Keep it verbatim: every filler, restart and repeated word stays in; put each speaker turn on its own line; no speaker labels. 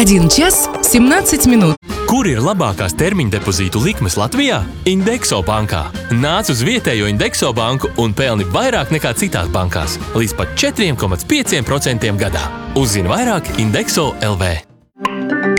один час семнадцать минут.
Kur ir labākās termiņa depozītu likmes Latvijā? Indexo bankā. Nāc uz vietējo Indexo banku un pelni vairāk nekā citās bankās. Līdz pat četri komats pieci procenti gadā. Uzzini vairāk Indexo L V.